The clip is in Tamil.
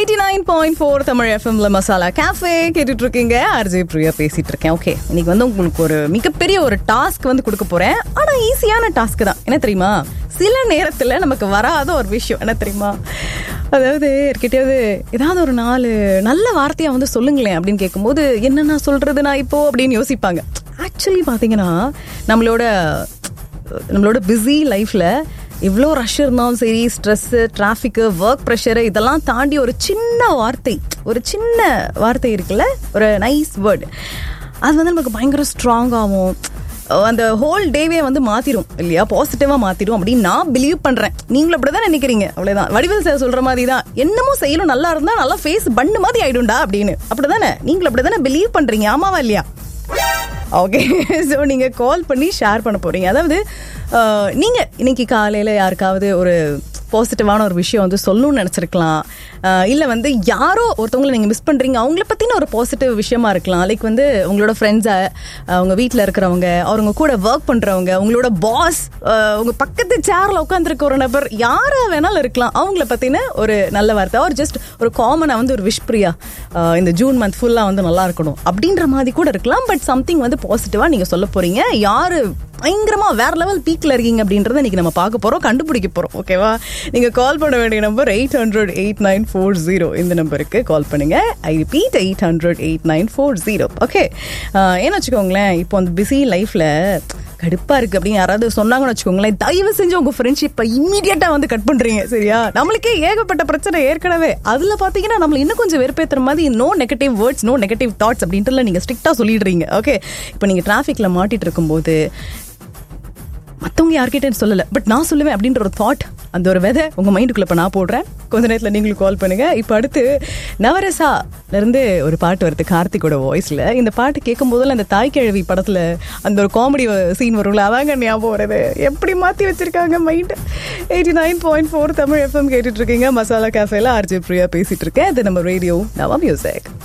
89.4 தமிழ் எஃப்எம்ல மசாலா கேஃபே கேட்டுட்டு இருக்கீங்க. ஆர்ஜே பிரியா பேசிட்டு இருக்கேன். ஓகே, இன்னைக்கு வந்து உங்களுக்கு ஒரு மிகப்பெரிய ஒரு டாஸ்க் வந்து கொடுக்க போறேன். ஆனா ஈஸியான டாஸ்க் தான். என்ன தெரியுமா? சில நேரத்துல நமக்கு வராத ஒரு விஷயம் என்ன தெரியுமா? அதாவது கிட்டயாவது ஏதாவது ஒரு 4 நல்ல வார்த்தையா வந்து சொல்லுங்களேன் அப்படின்னு கேட்கும்போது என்ன நான் சொல்றது நான் இப்போ அப்படின்னு யோசிப்பாங்க. ஆக்சுவலி பாத்தீங்கன்னா நம்மளோட பிஸி லைஃப்ல இவ்வளோ ரஷ் இருந்தாலும் சரி, ஸ்ட்ரெஸ்ஸு, டிராஃபிக்கு, ஒர்க் ப்ரெஷரு இதெல்லாம் தாண்டி ஒரு சின்ன வார்த்தை இருக்குல்ல, ஒரு நைஸ் வேர்டு, அது வந்து நமக்கு பயங்கர ஸ்ட்ராங்காகவும் அந்த ஹோல் டேவே வந்து மாற்றிடும் இல்லையா, பாசிட்டிவாக மாற்றிடும் அப்படின்னு நான் பிலீவ் பண்ணுறேன். நீங்களும் அப்படி தான் நினைக்கிறீங்க. அவ்வளோதான். வடிவேல் சார் சொல்கிற மாதிரி தான், என்னமோ செய்யலும் நல்லா இருந்தால் நல்லா ஃபேஸ் பண்ணு மாதிரி ஆயிடும்டா அப்படின்னு. அப்படி தானே நீங்களும் அப்படி தானே பிலீவ் பண்ணுறீங்க? ஆமாவா இல்லையா? ஓகே, ஸோ நீங்கள் கால் பண்ணி ஷேர் பண்ண போகிறீங்க. அதாவது நீங்கள் இன்னைக்கு காலையில் யாருக்காவது ஒரு பாசிட்டிவான ஒரு விஷயம் வந்து சொல்லணும்னு நினச்சிருக்கலாம். இல்லை வந்து யாரோ ஒருத்தவங்களை நீங்கள் மிஸ் பண்ணுறீங்க, அவங்கள பற்றின ஒரு பாசிட்டிவ் விஷயமா இருக்கலாம். லைக் வந்து உங்களோட ஃப்ரெண்ட்ஸை, அவங்க வீட்டில் இருக்கிறவங்க, அவங்க கூட ஒர்க் பண்ணுறவங்க, உங்களோட பாஸ், உங்கள் பக்கத்து சேரில் உட்காந்துருக்க ஒரு நபர், யாராக வேணாலும் இருக்கலாம். அவங்கள பற்றின ஒரு நல்ல வார்த்தை, ஒரு ஜஸ்ட் ஒரு காமனாக வந்து ஒரு விஷ் பிரியா இந்த ஜூன் மந்த் ஃபுல்லாக வந்து நல்லா இருக்கணும் அப்படின்ற மாதிரி கூட இருக்கலாம். பட் சம்திங் வந்து பாசிட்டிவாக நீங்கள் சொல்ல போகிறீங்க. யார் பயங்கரமா வேற லெவல் பீக்ல இருக்கீங்க அப்படின்றத இன்னைக்கு நம்ம பார்க்க போறோம், கண்டுபிடிக்க போறோம். ஓகேவா? நீங்க கால் பண்ண வேண்டிய நம்பர் 800-8940. இந்த நம்பருக்கு கால் பண்ணுங்க. I repeat, 800-8940. ஓகே, ஏன்னு வச்சுக்கோங்களேன், இப்போ அந்த பிஸி லைஃப்ல கடுப்பா இருக்கு அப்படின்னு யாராவது சொன்னாங்கன்னு வச்சுக்கோங்களேன், தயவு செஞ்சு உங்க ஃப்ரெண்ட்ஷிப்பை இம்மீடியட்டா வந்து கட் பண்றீங்க. சரியா? நம்மளுக்கே ஏகப்பட்ட பிரச்சனை ஏற்கனவே. அதுல பாத்தீங்கன்னா நம்மள இன்னும் கொஞ்சம் வெறுப்பேற்றுற மாதிரி no negative words, no negative thoughts அப்படின்ட்டு நீங்க ஸ்ட்ரிக்டா சொல்லிடுறீங்க. ஓகே, இப்போ நீங்க டிராஃபிக்ல மாட்டிட்டு இருக்கும்போது மற்றவங்க யார்கிட்ட சொல்லல, பட் நான் சொல்லுவேன் அப்படின்ற ஒரு தாட், அந்த ஒரு விதை உங்க மைண்டுக்குள்ள இப்ப நான் போடுறேன். கொஞ்ச நேரத்துல நீங்களும் கால் பண்ணுங்க. இப்ப அடுத்து நவரசால இருந்து ஒரு பாட்டு வருது, கார்த்திகோட வாய்ஸ்ல. இந்த பாட்டு கேட்கும் போதுல அந்த தாய்க்கிழவி படத்துல அந்த ஒரு காமெடி சீன் வரும்ல, அதாங்க ஞாபகம் வருது. எப்படி மாத்தி வச்சிருக்காங்க மைண்ட். 89.4 தமிழ் எஃப்எம் கேட்டுட்டு இருக்கீங்க. மசாலா கேஃபேல ஆர்ஜே பிரியா பேசிட்டு இருக்கேன். இது நம்ம ரேடியோ நவ மியூசிக்.